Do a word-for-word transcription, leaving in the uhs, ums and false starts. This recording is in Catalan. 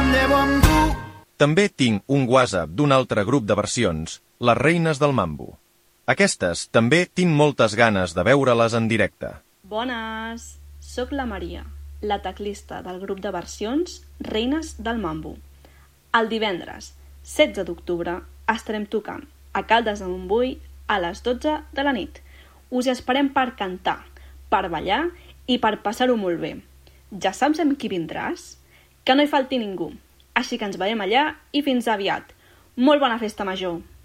llevo amb tu. També tinc un WhatsApp d'un altre grup de versions, les Reines del Mambo. Aquestes també tinc moltes ganes de veure-les en directe. Bones! Soc la Maria, la teclista del grup de versions Reines del Mambo. El divendres, setze d'octubre, estarem tocant a Caldes de Montbui a les dotze de la nit. Us hi esperem per cantar, per ballar i per passar-ho molt bé. Ja saps amb qui vindràs? Que no hi falti ningú. Així que ens veiem allà i fins aviat. Molt bona festa major!